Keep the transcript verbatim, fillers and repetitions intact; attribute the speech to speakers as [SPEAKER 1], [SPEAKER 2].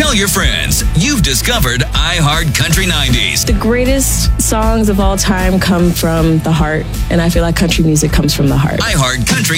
[SPEAKER 1] Tell your friends you've discovered iHeart Country nineties.
[SPEAKER 2] The greatest songs of all time come from the heart, and I feel like country music comes from the heart.
[SPEAKER 1] iHeart Country